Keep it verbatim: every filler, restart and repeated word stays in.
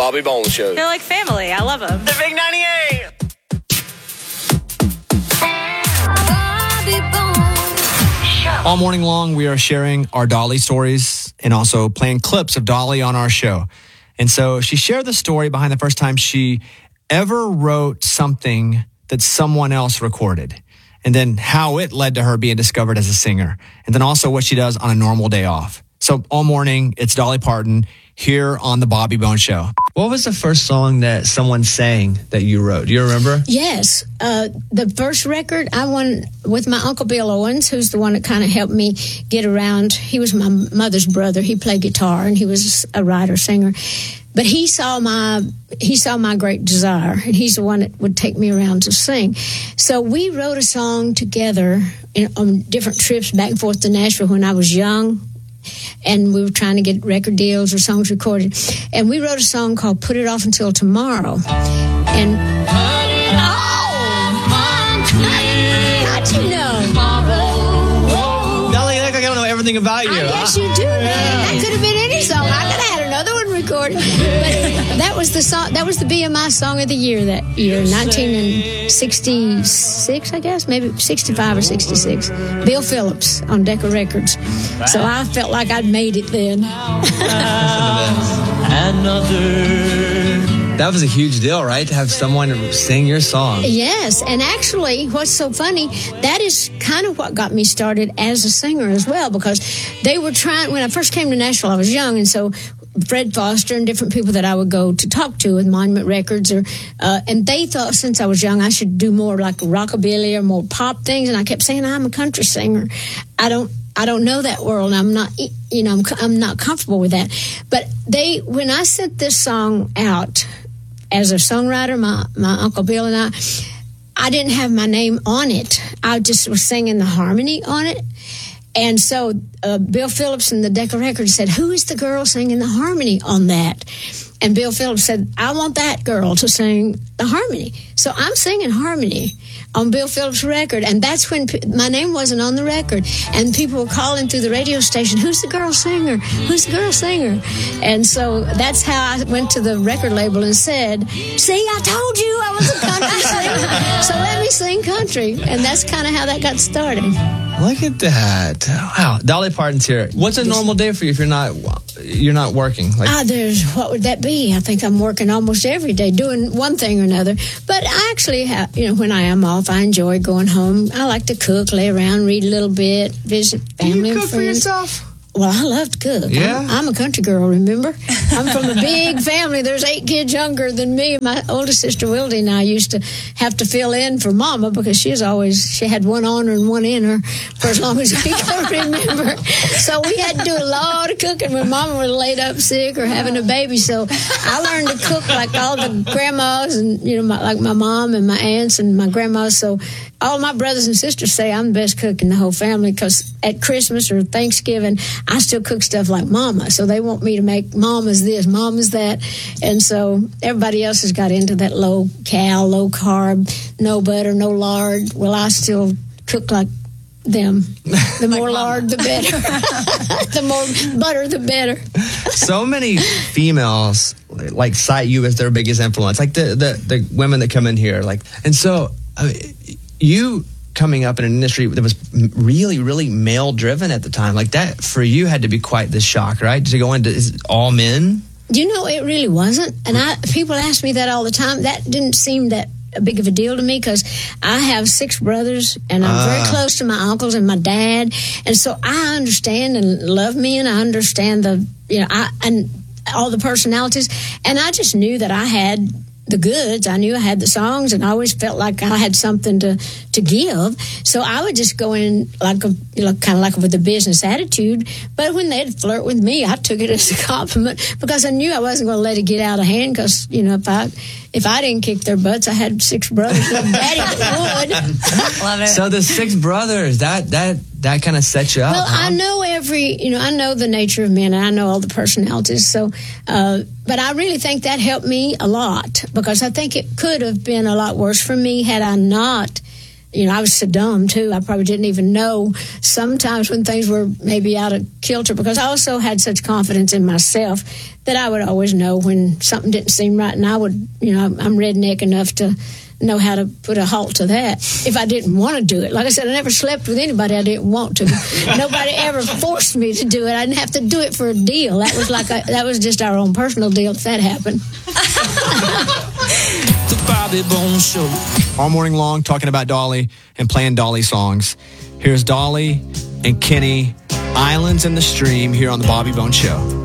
Bobby Bones Show. They're like family. I love them. The Big ninety-eight. All morning long, we are sharing our Dolly stories and also playing clips of Dolly on our show. And so she shared the story behind the first time she ever wrote something that someone else recorded, and then how it led to her being discovered as a singer, and then also what she does on a normal day off. So all morning, it's Dolly Parton here on the Bobby Bones Show. What was the first song that someone sang that you wrote? Do you remember? Yes. Uh, the first record I won with my Uncle Bill Owens, who's the one that kind of helped me get around. He was my mother's brother. He played guitar, and he was a writer, singer. But he saw my he saw my great desire, and he's the one that would take me around to sing. So we wrote a song together in, on different trips back and forth to Nashville when I was young, and we were trying to get record deals or songs recorded. And we wrote a song called "Put It Off Until Tomorrow." And oh, how'd you know? Dolly, like I don't know everything about you. I guess you do, man. That could have been any song. I could have had another one recorded. But that was the song. That was the B M I Song of the Year that year, nineteen sixty-six, I guess, maybe sixty-five or sixty-six. Bill Phillips on Decca Records. So I felt like I'd made it then. That was a huge deal, right? To have someone sing your song. Yes, and actually, what's so funny, that is kind of what got me started as a singer as well, because they were trying, when I first came to Nashville, I was young, and so Fred Foster and different people that I would go to talk to with Monument Records, or uh, and they thought since I was young I should do more like rockabilly or more pop things, and I kept saying I'm a country singer. I don't I don't know that world, and I'm not, you know, I'm, I'm not comfortable with that. But they, when I sent this song out as a songwriter, my, my Uncle Bill and I, I didn't have my name on it. I just was singing the harmony on it. And so uh, Bill Phillips and the Decca Records said, who is the girl singing the harmony on that? And Bill Phillips said, I want that girl to sing the harmony. So I'm singing harmony on Bill Phillips' record, and that's when p- my name wasn't on the record, and people were calling through the radio station, who's the girl singer? Who's the girl singer? And so that's how I went to the record label and said, see, I told you I was a country singer, so let me sing country. And that's kind of how that got started. Look at that. Wow. Dolly Parton's here. What's a normal day for you if you're not you're not working? Like, ah, there's, what would that be? I think I'm working almost every day doing one thing or another. But I actually have, you know, when I am off, I enjoy going home. I like to cook, lay around, read a little bit, visit family and friends. Do you cook for yourself? Well, I love to cook. Yeah? I'm, I'm a country girl, remember? I'm from a big family. There's eight kids younger than me. My oldest sister, Wildy, and I used to have to fill in for Mama because she's always, she had one on her and one in her for as long as we can remember. So we had to do a lot of cooking when Mama was laid up sick or having a baby. So I learned to cook like all the grandmas and, you know, my, like my mom and my aunts and my grandmas. So all my brothers and sisters say I'm the best cook in the whole family because at Christmas or Thanksgiving, I still cook stuff like Mama. So they want me to make Mama's this, Mama's that. And so everybody else has got into that low cal, low carb, no butter, no lard. Well, I still cook like them. The more like lard, the better. The more butter, the better. So many females like cite you as their biggest influence, like the, the, the women that come in here. Like, and so I mean, you coming up in an industry that was really, really male-driven at the time, like that for you had to be quite the shock, right? To go into is it all men? You know, it really wasn't. And I people ask me that all the time. That didn't seem that big of a deal to me because I have six brothers and I'm uh. very close to my uncles and my dad. And so I understand and love men. I understand the, you know, I and all the personalities. And I just knew that I had the goods. I knew I had the songs, and I always felt like I had something to, to give. So I would just go in like a, you know, kind of like with a business attitude. But when they'd flirt with me, I took it as a compliment because I knew I wasn't going to let it get out of hand. Because you know, if I if I didn't kick their butts, I had six brothers. And Daddy would. Love it. So the six brothers, that that that kind of sets you up. Well, huh? I know every, you know, I know the nature of men, and I know all the personalities. So, uh, but I really think that helped me a lot because I think it could have been a lot worse for me had I not you know, I was so dumb, too. I probably didn't even know sometimes when things were maybe out of kilter, because I also had such confidence in myself that I would always know when something didn't seem right. And I would, you know, I'm redneck enough to know how to put a halt to that if I didn't want to do it. Like I said, I never slept with anybody I didn't want to. Nobody ever forced me to do it. I didn't have to do it for a deal. That was like a, that was just our own personal deal if that happened. The Bobby Bones Show. All morning long talking about Dolly and playing Dolly songs. Here's Dolly and Kenny, Islands in the Stream, here on the Bobby Bones Show.